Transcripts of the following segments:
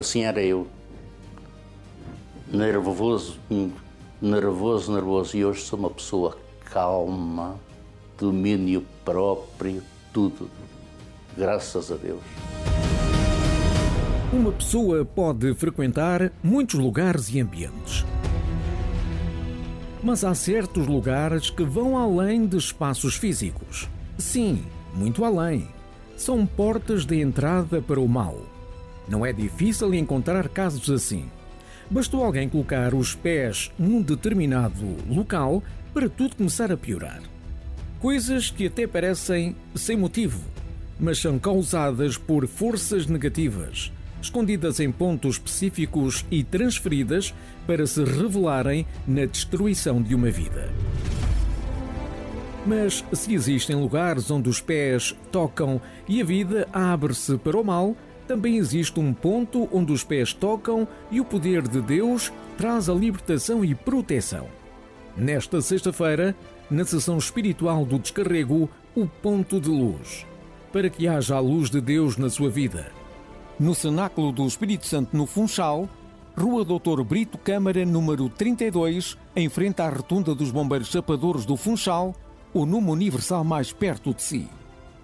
Assim era eu, nervoso, e hoje sou uma pessoa calma, domínio próprio, tudo, graças a Deus. Uma pessoa pode frequentar muitos lugares e ambientes, mas há certos lugares que vão além de espaços físicos. Sim, muito além. São portas de entrada para o mal. Não é difícil encontrar casos assim. Bastou alguém colocar os pés num determinado local para tudo começar a piorar. Coisas que até parecem sem motivo, mas são causadas por forças negativas, escondidas em pontos específicos e transferidas para se revelarem na destruição de uma vida. Mas se existem lugares onde os pés tocam e a vida abre-se para o mal, também existe um ponto onde os pés tocam e o poder de Deus traz a libertação e proteção. Nesta sexta-feira, na sessão espiritual do Descarrego, o ponto de luz, para que haja a luz de Deus na sua vida. No Cenáculo do Espírito Santo, no Funchal, Rua Doutor Brito Câmara, número 32, em frente à Rotunda dos Bombeiros Chapadores do Funchal, o número universal mais perto de si.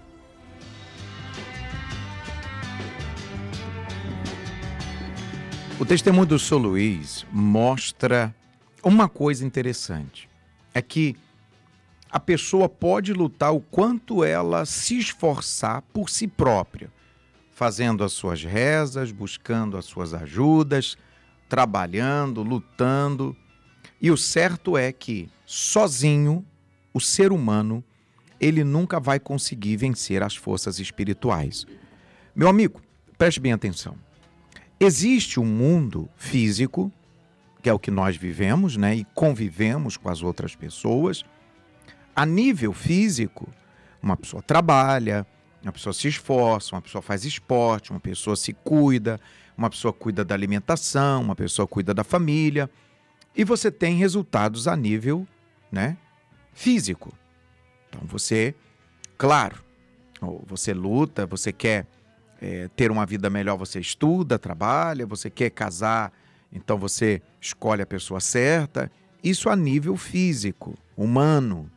O testemunho do Sr. Luiz mostra uma coisa interessante. É que a pessoa pode lutar o quanto ela se esforçar por si própria, fazendo as suas rezas, buscando as suas ajudas, trabalhando, lutando. E o certo é que, sozinho, o ser humano, ele nunca vai conseguir vencer as forças espirituais. Meu amigo, preste bem atenção. Existe um mundo físico, que é o que nós vivemos, né, e convivemos com as outras pessoas. A nível físico, uma pessoa trabalha, uma pessoa se esforça, uma pessoa faz esporte, uma pessoa se cuida, uma pessoa cuida da alimentação, uma pessoa cuida da família. E você tem resultados a nível, né, físico. Então você, claro, você luta, você quer ter uma vida melhor, você estuda, trabalha, você quer casar, então você escolhe a pessoa certa. Isso a nível físico, humano.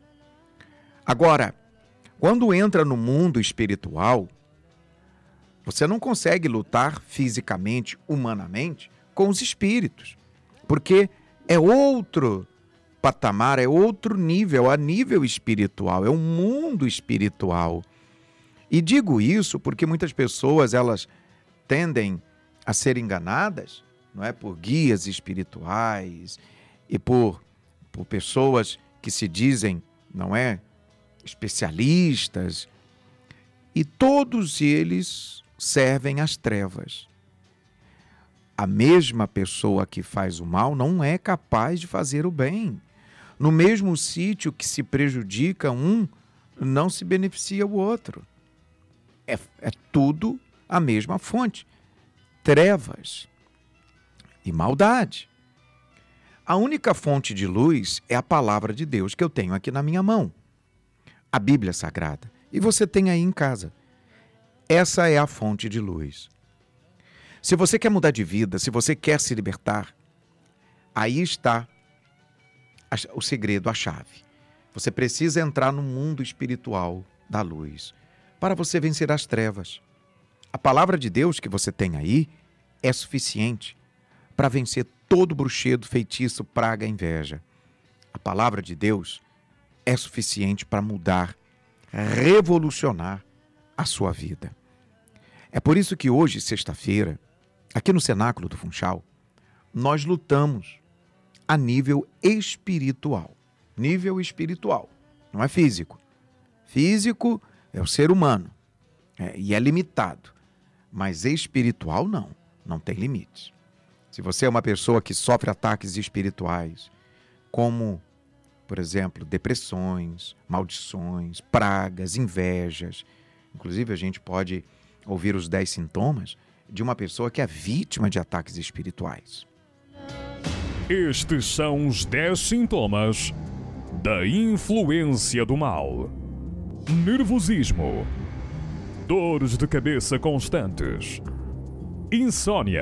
Agora, quando entra no mundo espiritual, você não consegue lutar fisicamente, humanamente, com os espíritos, porque é outro patamar, é outro nível, a nível espiritual, é um mundo espiritual. E digo isso porque muitas pessoas, elas tendem a ser enganadas, não é, por guias espirituais e por pessoas que se dizem, não é, especialistas, e todos eles servem às trevas. A mesma pessoa que faz o mal não é capaz de fazer o bem. No mesmo sítio que se prejudica um, não se beneficia o outro. É tudo a mesma fonte. Trevas e maldade. A única fonte de luz é a palavra de Deus que eu tenho aqui na minha mão. A Bíblia Sagrada. E você tem aí em casa. Essa é a fonte de luz. Se você quer mudar de vida, se você quer se libertar, aí está o segredo, a chave. Você precisa entrar no mundo espiritual da luz para você vencer as trevas. A palavra de Deus que você tem aí é suficiente para vencer todo bruxedo, feitiço, praga, inveja. A palavra de Deus é suficiente para mudar, revolucionar a sua vida. É por isso que hoje, sexta-feira, aqui no Cenáculo do Funchal, nós lutamos a nível espiritual. Nível espiritual, não é físico. Físico é o ser humano, e é limitado. Mas espiritual não tem limites. Se você é uma pessoa que sofre ataques espirituais, como, por exemplo, depressões, maldições, pragas, invejas, inclusive a gente pode ouvir os 10 sintomas de uma pessoa que é vítima de ataques espirituais. Estes são os 10 sintomas da influência do mal: nervosismo, dores de cabeça constantes, insônia,